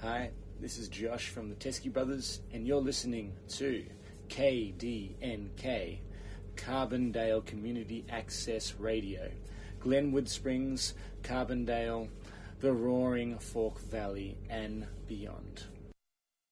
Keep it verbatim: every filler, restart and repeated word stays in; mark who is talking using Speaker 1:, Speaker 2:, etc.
Speaker 1: Hi, this is Josh from the Teskey Brothers, and you're listening to K D N K, Carbondale Community Access Radio, Glenwood Springs, Carbondale, the Roaring Fork Valley, and beyond.